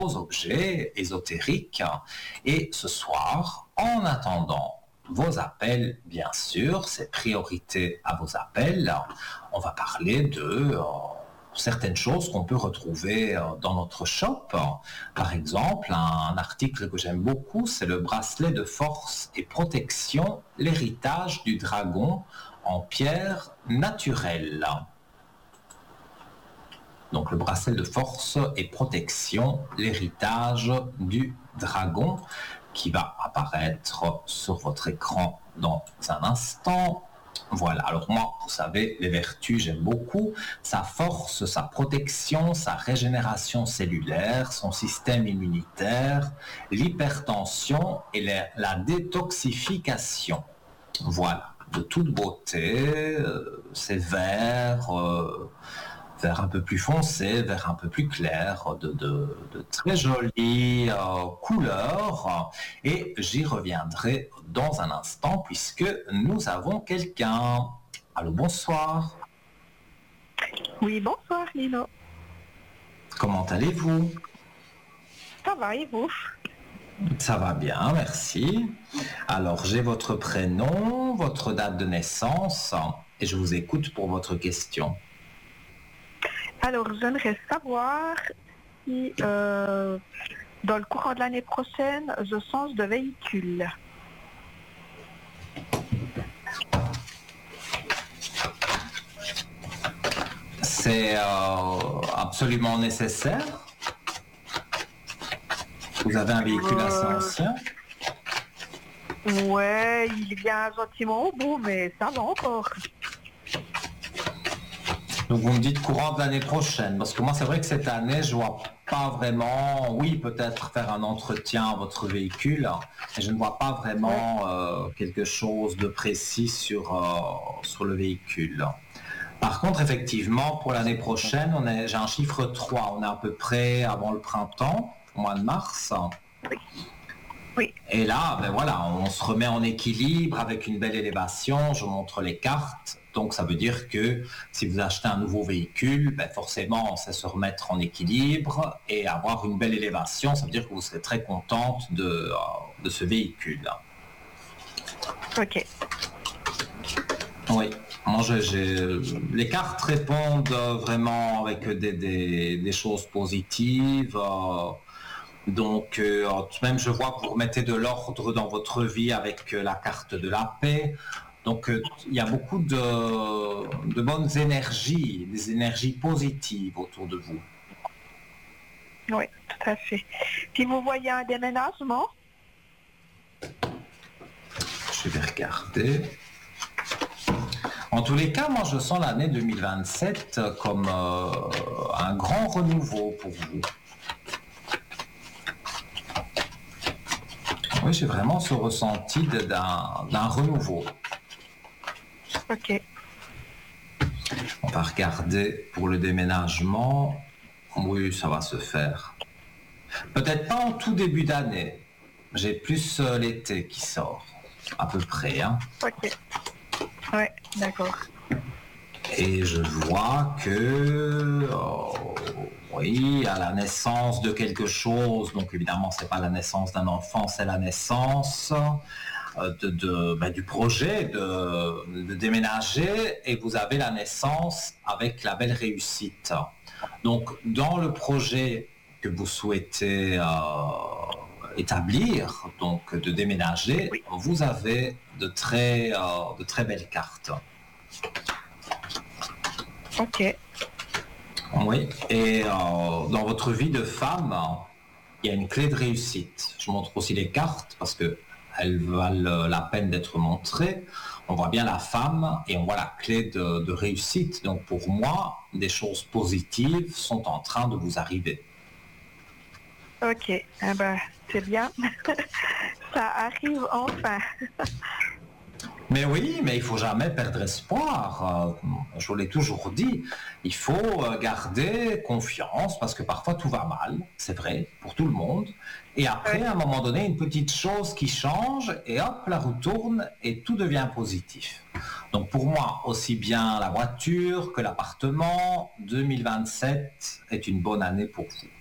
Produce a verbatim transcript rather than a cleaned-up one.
aux objets ésotériques. Et ce soir, en attendant vos appels, bien sûr, c'est priorité à vos appels, on va parler de euh, certaines choses qu'on peut retrouver euh, dans notre shop. Par exemple, un, un article que j'aime beaucoup, c'est le bracelet de force et protection, l'héritage du dragon en pierre naturelle. Donc le bracelet de force et protection, l'héritage du dragon, qui va apparaître sur votre écran dans un instant. Voilà, alors moi, vous savez, les vertus, j'aime beaucoup. Sa force, sa protection, sa régénération cellulaire, son système immunitaire, l'hypertension et la, la détoxification. Voilà, de toute beauté, euh, c'est vert... Euh, vert un peu plus foncé, vert un peu plus clair, de, de, de très jolies euh, couleurs. Et j'y reviendrai dans un instant puisque nous avons quelqu'un. Allô, bonsoir. Oui, bonsoir Lino. Comment allez-vous? Ça va et vous? Ça va bien, merci. Alors, j'ai votre prénom, votre date de naissance et je vous écoute pour votre question. Alors, j'aimerais savoir si euh, dans le courant de l'année prochaine, je change de véhicule. C'est euh, absolument nécessaire. Vous avez un véhicule Euh, assez ancien. Ouais, il vient gentiment au bout, mais ça va encore. Donc vous me dites courant de l'année prochaine, parce que moi c'est vrai que cette année je vois pas vraiment, oui peut-être faire un entretien à votre véhicule, mais je ne vois pas vraiment euh, quelque chose de précis sur, euh, sur le véhicule. Par contre effectivement pour l'année prochaine, on est, j'ai un chiffre trois, on est à peu près avant le printemps, au mois de mars. Oui. Oui. Et là, ben voilà, on se remet en équilibre avec une belle élévation, je montre les cartes. Donc ça veut dire que si vous achetez un nouveau véhicule, ben forcément c'est se remettre en équilibre et avoir une belle élévation, ça veut dire que vous serez très contente de, de ce véhicule. Ok. Oui, moi je, j'ai... les cartes répondent vraiment avec des, des, des choses positives. Euh, donc euh, même je vois que vous remettez de l'ordre dans votre vie avec la carte de la paix. Donc euh, il y a beaucoup de, de bonnes énergies, des énergies positives autour de vous. Oui, tout à fait. Si vous voyez un déménagement? Je vais regarder. En tous les cas, moi je sens l'année deux mille vingt-sept comme euh, un grand renouveau pour vous. Oui, j'ai vraiment ce ressenti de, d'un, d'un renouveau. Ok. On va regarder pour le déménagement. Oui, ça va se faire. Peut-être pas en tout début d'année. J'ai plus euh, l'été qui sort, à peu près. Hein. Ok. Ouais, d'accord. Et je vois que, oh, oui, à la naissance de quelque chose, donc évidemment, c'est pas la naissance d'un enfant, c'est la naissance euh, de, de, ben, du projet de, de déménager, et vous avez la naissance avec la belle réussite. Donc, dans le projet que vous souhaitez euh, établir, donc de déménager, Oui. vous avez de très, euh, de très belles cartes. Ok. Oui, et euh, dans votre vie de femme, il y a une clé de réussite. Je montre aussi les cartes parce qu'elles valent la peine d'être montrées. On voit bien la femme et on voit la clé de, de réussite. Donc pour moi, des choses positives sont en train de vous arriver. Ok. Eh ben, c'est bien. Ça arrive enfin. Mais oui, mais il faut jamais perdre espoir. Euh, je vous l'ai toujours dit. Il faut garder confiance parce que parfois tout va mal, c'est vrai, pour tout le monde. Et après, Oui. à un moment donné, une petite chose qui change et hop, la roue tourne et tout devient positif. Donc pour moi, aussi bien la voiture que l'appartement, deux mille vingt-sept est une bonne année pour vous.